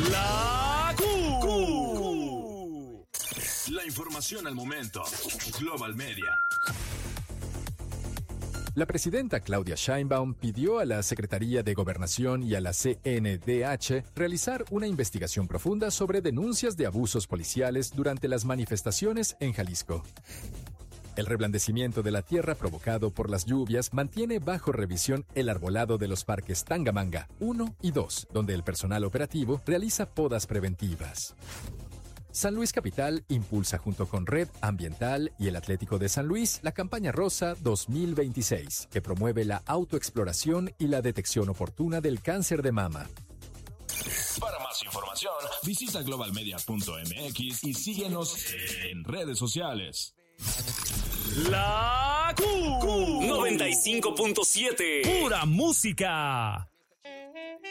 La Q. La información al momento. Global Media. La presidenta Claudia Sheinbaum pidió a la Secretaría de Gobernación y a la CNDH realizar una investigación profunda sobre denuncias de abusos policiales durante las manifestaciones en Jalisco. El reblandecimiento de la tierra provocado por las lluvias mantiene bajo revisión el arbolado de los parques Tangamanga 1 y 2, donde el personal operativo realiza podas preventivas. San Luis Capital impulsa junto con Red Ambiental y el Atlético de San Luis la campaña Rosa 2026, que promueve la autoexploración y la detección oportuna del cáncer de mama. Para más información, visita globalmedia.mx y síguenos en redes sociales. La Q. 95.7. Pura música.